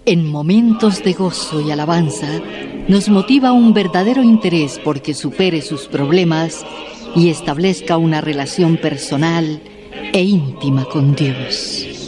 En momentos de gozo y alabanza, nos motiva un verdadero interés porque supere sus problemas y establezca una relación personal e íntima con Dios.